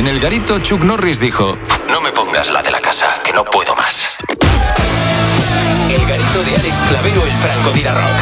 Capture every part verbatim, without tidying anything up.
En el garito, Chuck Norris dijo: no me pongas la de la casa, que no puedo más. El garito de Alex Clavero, el Franco Rock.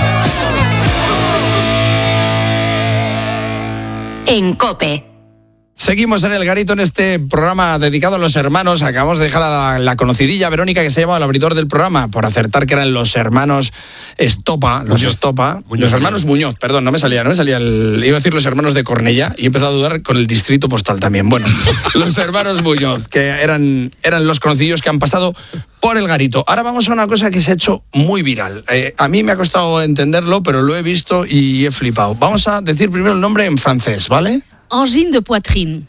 En COPE. Seguimos en el garito en este programa dedicado a los hermanos. Acabamos de dejar a la, la conocidilla Verónica, que se llama el abridor del programa, por acertar que eran los hermanos Estopa, los Muñoz. Estopa, Muñoz. los hermanos Muñoz, perdón, no me salía, no me salía el, iba a decir los hermanos de Cornellá y he empezado a dudar con el distrito postal también. Bueno, los hermanos Muñoz, que eran, eran los conocidos que han pasado por el garito. Ahora vamos a una cosa que se ha hecho muy viral. Eh, a mí me ha costado entenderlo, pero lo he visto y he flipado. Vamos a decir primero el nombre en francés, ¿vale? Angine de poitrine.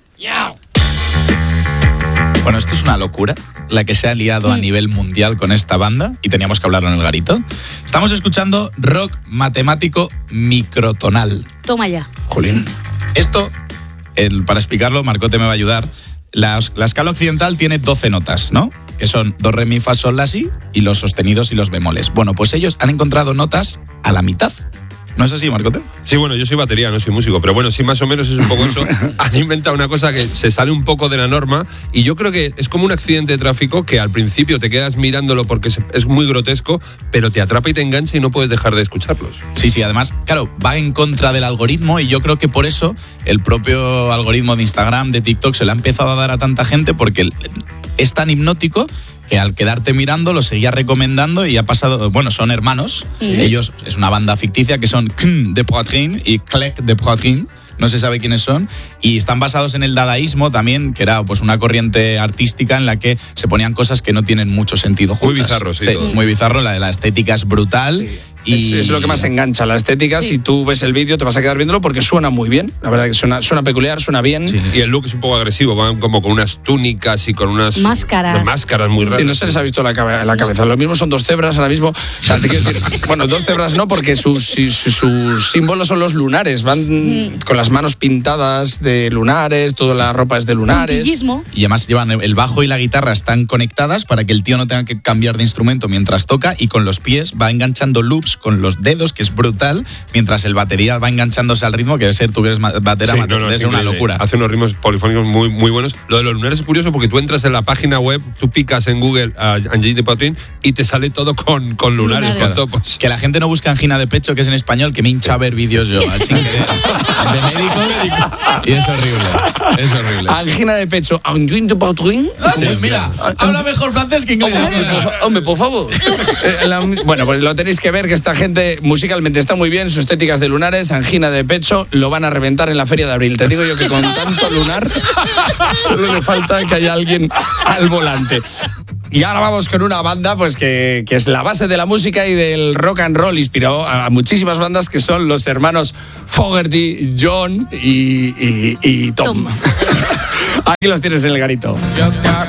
Bueno, esto es una locura, la que se ha liado a nivel mundial con esta banda, y teníamos que hablarlo en el garito. Estamos escuchando rock matemático microtonal. Toma ya. Jolín. Esto, el, para explicarlo, Marcote me va a ayudar. La, la escala occidental tiene doce notas, ¿no? Que son do, re, mi, fa, sol, la, si, y los sostenidos y los bemoles. Bueno, pues ellos han encontrado notas a la mitad. ¿No es así, Marcote? Sí, bueno, yo soy batería, no soy músico, pero bueno, sí, más o menos es un poco eso. Han inventado una cosa que se sale un poco de la norma y yo creo que es como un accidente de tráfico que al principio te quedas mirándolo porque es muy grotesco, pero te atrapa y te engancha y no puedes dejar de escucharlos. Sí, sí, además, claro, va en contra del algoritmo y yo creo que por eso el propio algoritmo de Instagram, de TikTok, se le ha empezado a dar a tanta gente porque es tan hipnótico que al quedarte mirando lo seguía recomendando y ha pasado, bueno, son hermanos, sí. Ellos, es una banda ficticia que son Cn de Poitrine y Clec de Poitrine, no se sabe quiénes son, y están basados en el dadaísmo también, que era pues una corriente artística en la que se ponían cosas que no tienen mucho sentido juntas. Muy bizarro, sí. sí todo. Muy bizarro, la de la estética es brutal. Sí. Y es, es lo que más engancha, la estética. Sí. Si tú ves el vídeo te vas a quedar viéndolo porque suena muy bien. La verdad que suena, suena peculiar, suena bien. Sí. Y el look es un poco agresivo, van como con unas túnicas y con unas máscaras, unas máscaras muy raras. Sí, no se les ha visto la, cabe- la cabeza. Lo mismo son dos cebras ahora mismo. O sea, te quiero decir, bueno, dos cebras no, porque sus, sus, sus símbolos son los lunares. Van sí. con las manos pintadas de lunares, toda la ropa es de lunares. Puntillismo. Y además llevan el bajo y la guitarra están conectadas para que el tío no tenga que cambiar de instrumento mientras toca, y con los pies va enganchando loops con los dedos, que es brutal, mientras el batería va enganchándose al ritmo, que debe ser, tú eres batera, sí, no, no, es es una locura. Hace unos ritmos polifónicos muy, muy buenos. Lo de los lunares es curioso porque tú entras en la página web, tú picas en Google a uh, Angine de Poitrine y te sale todo con, con lunares, lunares. Con topos. Que la gente no busca angina de pecho, que es en español, que me hincha a ver vídeos yo, al sin querer, de médicos, y es horrible, es horrible. Angina de pecho, Angine de Poitrine. Sí, mira, habla mejor francés que inglés. Hombre, por, hombre, por favor. eh, la, bueno, pues lo tenéis que ver, que esta gente musicalmente está muy bien, su estética es de lunares, angina de pecho, lo van a reventar en la Feria de Abril. Te digo yo que con tanto lunar solo le falta que haya alguien al volante. Y ahora vamos con una banda pues que, que es la base de la música y del rock and roll, inspiró a muchísimas bandas, que son los hermanos Fogerty, John y, y, y Tom. Tom. Aquí los tienes en el garito. Just got